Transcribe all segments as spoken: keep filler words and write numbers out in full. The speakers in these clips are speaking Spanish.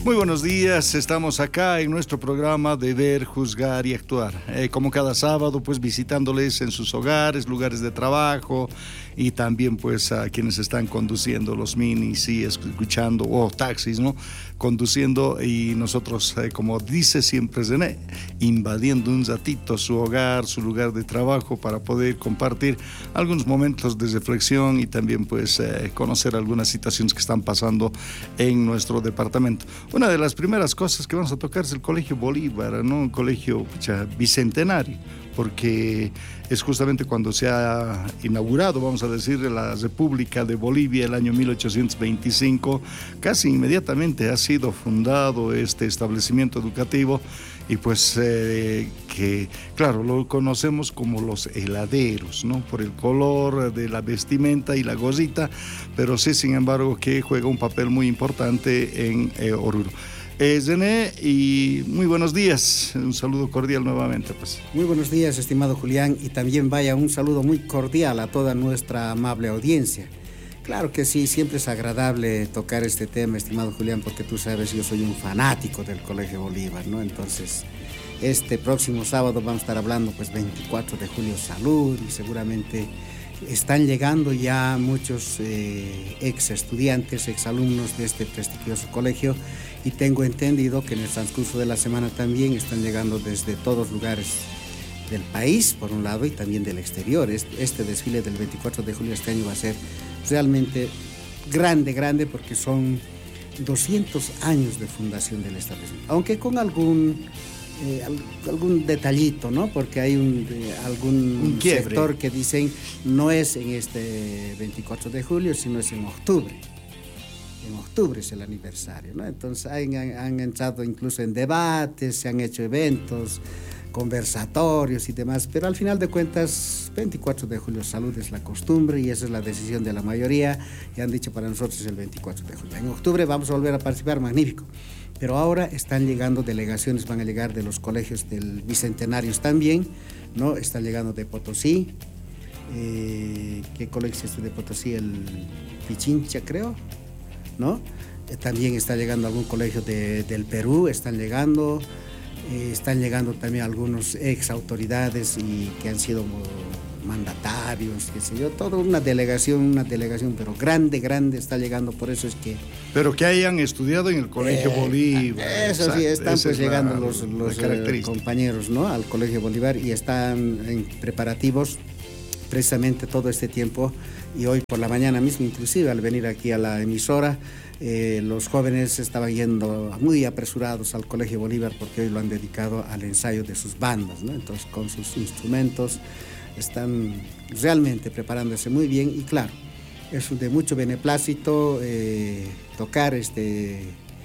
Muy buenos días, estamos acá en nuestro programa de Ver, Juzgar y Actuar. Eh, como cada sábado, pues visitándoles en sus hogares, lugares de trabajo y también pues a quienes están conduciendo los minis y escuchando, o taxis, ¿no? Conduciendo y nosotros, eh, como dice siempre Zené, invadiendo un ratito su hogar, su lugar de trabajo para poder compartir algunos momentos de reflexión y también pues eh, conocer algunas situaciones que están pasando en nuestro departamento. Una de las primeras cosas que vamos a tocar es el Colegio Bolívar, ¿no? Un colegio pucha, bicentenario, porque es justamente cuando se ha inaugurado, vamos a decir, la República de Bolivia el año mil ochocientos veinticinco. Casi inmediatamente ha sido fundado este establecimiento educativo y pues eh, que, claro, lo conocemos como los heladeros, ¿no? Por el color de la vestimenta y la gorrita, pero sí, sin embargo, que juega un papel muy importante en eh, Oruro. Eh, Zené, y muy buenos días, un saludo cordial nuevamente. Pues. Muy buenos días, estimado Julián, y también vaya un saludo muy cordial a toda nuestra amable audiencia. Claro que sí, siempre es agradable tocar este tema, estimado Julián, porque tú sabes, yo soy un fanático del Colegio Bolívar, ¿no? Entonces, este próximo sábado vamos a estar hablando, pues, veinticuatro de julio, salud, y seguramente están llegando ya muchos eh, ex estudiantes, ex alumnos de este prestigioso colegio, y tengo entendido que en el transcurso de la semana también están llegando desde todos lugares del país, por un lado, y también del exterior. Este, este desfile del veinticuatro de julio este año va a ser realmente grande, grande, porque son doscientos años de fundación del establecimiento, aunque con algún, eh, algún detallito, ¿no? Porque hay un, eh, algún un sector que dicen no es en este veinticuatro de julio, sino es en octubre. En octubre es el aniversario, ¿no? Entonces han, han, han entrado incluso en debates, se han hecho eventos, conversatorios y demás, pero al final de cuentas, veinticuatro de julio, salud es la costumbre y esa es la decisión de la mayoría, y han dicho para nosotros el veinticuatro de julio. En octubre vamos a volver a participar, magnífico, pero ahora están llegando delegaciones, van a llegar de los colegios del Bicentenarios también, ¿no? Están llegando de Potosí, eh, ¿qué colegio es este de Potosí? El Pichincha, creo, ¿no? Eh, también está llegando algún colegio de, del Perú, están llegando... Eh, están llegando también algunos ex autoridades y que han sido mandatarios, qué sé yo, toda una delegación, una delegación, pero grande, grande está llegando, por eso es que... Pero que hayan estudiado en el Colegio eh, Bolívar. Eso exacto, sí, están pues llegando la, los, los eh, compañeros, ¿no? Al Colegio Bolívar y están en preparativos precisamente todo este tiempo, y hoy por la mañana mismo, inclusive al venir aquí a la emisora, Eh, los jóvenes estaban yendo muy apresurados al Colegio Bolívar porque hoy lo han dedicado al ensayo de sus bandas, ¿no? Entonces con sus instrumentos están realmente preparándose muy bien y claro, es de mucho beneplácito eh, tocar este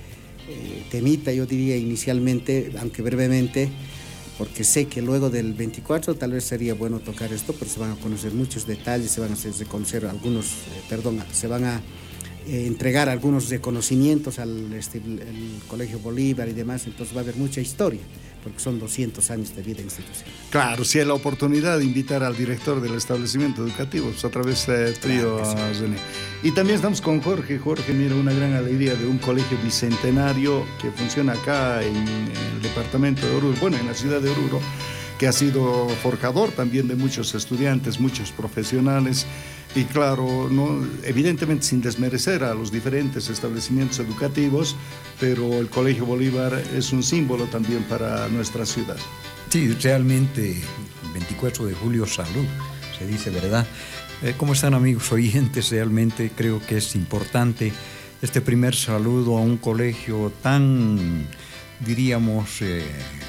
eh, temita, yo diría inicialmente, aunque brevemente, porque sé que luego del veinticuatro tal vez sería bueno tocar esto, pero se van a conocer muchos detalles, se van a hacer conocer algunos, eh, perdón, se van a Eh, entregar algunos reconocimientos al este, el Colegio Bolívar y demás, entonces va a haber mucha historia, porque son doscientos años de vida institucional. Claro, si hay la oportunidad de invitar al director del establecimiento educativo, pues a través de tuyo, claro, sí. Y también estamos con Jorge. Jorge, mira, una gran alegría de un colegio bicentenario que funciona acá en, en el departamento de Oruro, bueno, en la ciudad de Oruro, que ha sido forjador también de muchos estudiantes, muchos profesionales. Y claro, no, evidentemente sin desmerecer a los diferentes establecimientos educativos, pero el Colegio Bolívar es un símbolo también para nuestra ciudad. Sí, realmente, veinticuatro de julio, salud, se dice, ¿verdad? Eh, ¿Cómo están, amigos oyentes? Realmente creo que es importante este primer saludo a un colegio tan, diríamos, eh,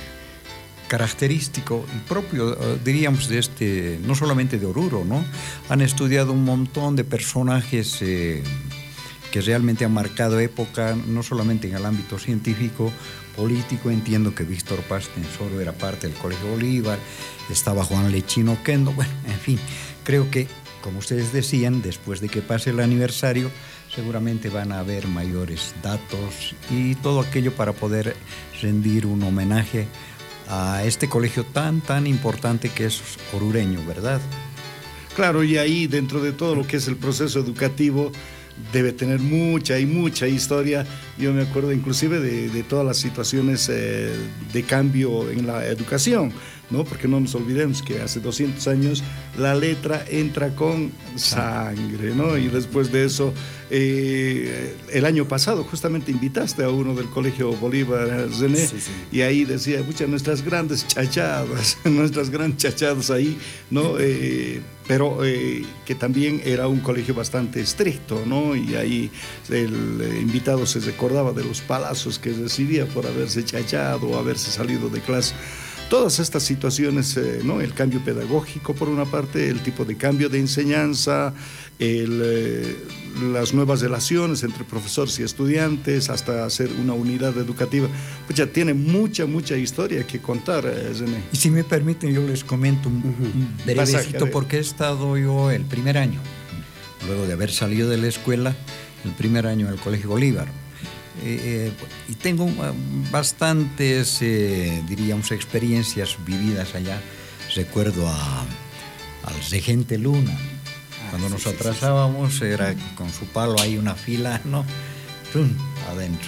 característico y propio, diríamos, de este, no solamente de Oruro, ¿no? Han estudiado un montón de personajes eh, que realmente han marcado época, no solamente en el ámbito científico, político. Entiendo que Víctor Paz Tensoro era parte del Colegio Bolívar, estaba Juan Lechino Kendo, bueno, en fin, creo que, como ustedes decían, después de que pase el aniversario, seguramente van a haber mayores datos y todo aquello para poder rendir un homenaje a este colegio tan, tan importante que es orureño, ¿verdad? Claro, y ahí dentro de todo lo que es el proceso educativo debe tener mucha y mucha historia. Yo me acuerdo inclusive de, de todas las situaciones eh, de cambio en la educación, ¿no? Porque no nos olvidemos que hace doscientos años la letra entra con sangre, ¿no? Y después de eso, eh, el año pasado justamente invitaste a uno del Colegio Bolívar, René, sí, sí. Y ahí decía, muchas nuestras grandes chachadas, nuestras grandes chachadas ahí, ¿no? Eh, pero eh, que también era un colegio bastante estricto, ¿no? Y ahí el eh, invitado se recordaba de los palazos que recibía por haberse chachado o haberse salido de clase. Todas estas situaciones, eh, ¿no? El cambio pedagógico por una parte, el tipo de cambio de enseñanza, el, eh, las nuevas relaciones entre profesores y estudiantes, hasta hacer una unidad educativa, pues ya tiene mucha, mucha historia que contar, eh, René. Y si me permiten, yo les comento un, un brevecito, porque he estado yo el primer año, luego de haber salido de la escuela, el primer año en el Colegio Bolívar. Eh, y tengo bastantes, eh, diríamos, experiencias vividas allá. Recuerdo a, al regente Luna, ah, cuando sí, nos atrasábamos, sí, sí. Era con su palo ahí una fila, ¿no? ¡Pum! Adentro.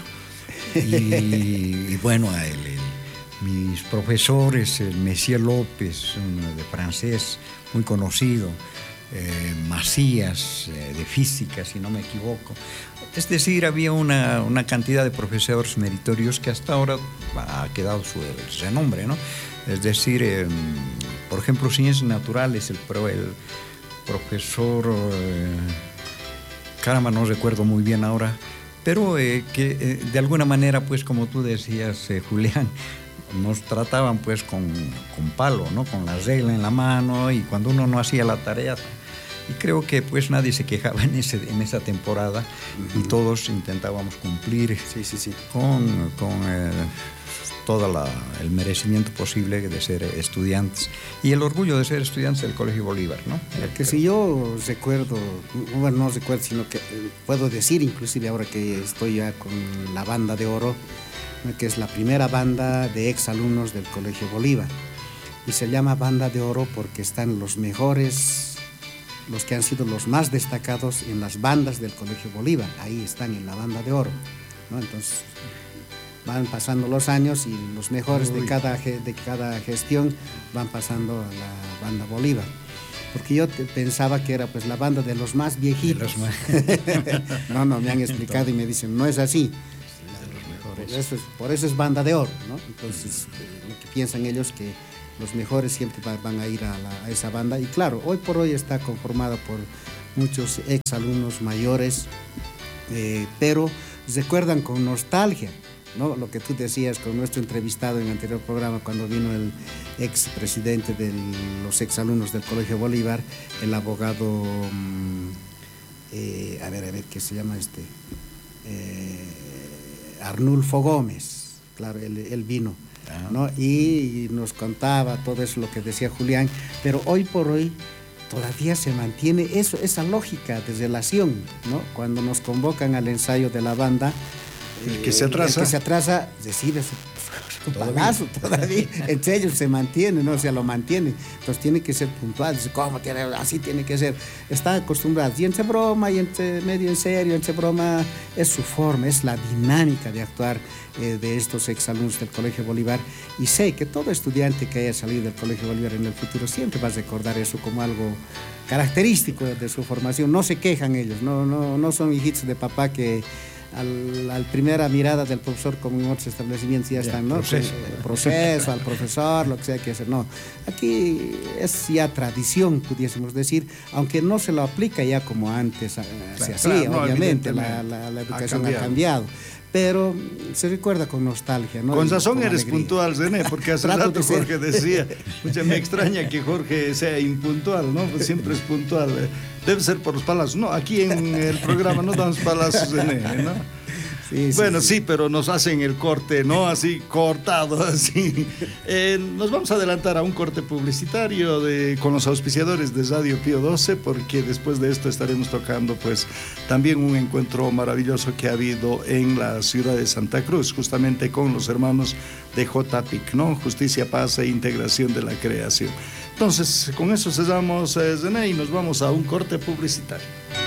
Y, y bueno, a él, el, mis profesores, el Messier López, de francés, muy conocido, eh, Macías, eh, de física, si no me equivoco. Es decir, había una, una cantidad de profesores meritorios que hasta ahora ha quedado su renombre, ¿no? Es decir, eh, por ejemplo, ciencias naturales, el, pro, el profesor, eh, caramba, no recuerdo muy bien ahora, pero eh, que eh, de alguna manera, pues como tú decías, eh, Julián, nos trataban pues con, con palo, ¿no? Con la regla en la mano, y cuando uno no hacía la tarea. Y creo que pues nadie se quejaba en, ese, en esa temporada, uh-huh. Y todos intentábamos cumplir sí, sí, sí. con, con eh, todo la, el merecimiento posible de ser estudiantes y el orgullo de ser estudiantes del Colegio Bolívar, ¿no? Que si yo recuerdo, bueno, no recuerdo, sino que puedo decir, inclusive ahora que estoy ya con la Banda de Oro, que es la primera banda de exalumnos del Colegio Bolívar, y se llama Banda de Oro porque están los mejores, los que han sido los más destacados en las bandas del Colegio Bolívar, ahí están en la Banda de Oro, ¿no? Entonces van pasando los años y los mejores de cada, de cada gestión van pasando a la Banda Bolívar. Porque yo te, pensaba que era pues la banda de los más viejitos. De los más... no, no, me han explicado y me dicen, no es así. Por eso es, por eso es Banda de Oro, ¿no? Entonces, eh, lo que piensan ellos que los mejores siempre van a ir a, la, a esa banda. Y claro, hoy por hoy está conformada por muchos exalumnos mayores, eh, pero recuerdan con nostalgia, ¿no? Lo que tú decías con nuestro entrevistado en el anterior programa, cuando vino el expresidente de los exalumnos del Colegio Bolívar, el abogado, eh, a ver, a ver, ¿qué se llama este? Eh, Arnulfo Gómez, claro, él, él vino, ¿no? Y, y nos contaba todo eso, lo que decía Julián, pero hoy por hoy todavía se mantiene eso, esa lógica de relación, ¿no? Cuando nos convocan al ensayo de la banda, el que se atrasa, el que se atrasa recibe su, su palazo todavía, entre ellos se mantiene, ¿no? O sea, lo mantiene, entonces tiene que ser puntual, dice, ¿cómo tiene? Así tiene que ser, está acostumbrado, y entre broma y entre medio en serio, entre broma, es su forma, es la dinámica de actuar eh, de estos exalumnos del Colegio Bolívar, y sé que todo estudiante que haya salido del Colegio Bolívar en el futuro siempre va a recordar eso como algo característico de su formación. No se quejan ellos, no, no, no son hijitos de papá que Al, al primera mirada del profesor, como en otros establecimientos ya están, ¿no? Proceso. El proceso, al profesor, lo que sea que hacer. No, aquí es ya tradición, pudiésemos decir, aunque no se lo aplica ya como antes se hacía, claro, obviamente, no, la, la, la educación ha cambiado. ha cambiado. Pero se recuerda con nostalgia, ¿no? Con razón con eres alegría. Puntual, René, porque hace rato Jorge decía, mucha me extraña que Jorge sea impuntual, ¿no? Pues siempre es puntual. Debe ser por los palazos. No, aquí en el programa no damos palazos, René, ¿no? Sí, sí, bueno, sí. sí, pero nos hacen el corte, ¿no? Así, cortado, así. Eh, nos vamos a adelantar a un corte publicitario de, con los auspiciadores de Radio Pío doce, porque después de esto estaremos tocando, pues, también un encuentro maravilloso que ha habido en la ciudad de Santa Cruz, justamente con los hermanos de J P I C, ¿no? Justicia, Paz e Integración de la Creación. Entonces, con eso cesamos, eh, René, y nos vamos a un corte publicitario.